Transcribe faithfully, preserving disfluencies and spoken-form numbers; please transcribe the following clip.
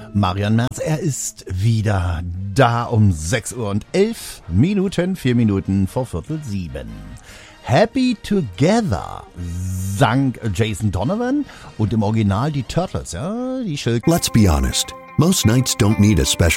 Marian Merz, er ist wieder da um sechs Uhr und elf Minuten, vier Minuten vor Viertel sieben. Happy Together sang Jason Donovan und im Original die Turtles, ja, die Schildkröten. Let's be honest. Most nights don't need a special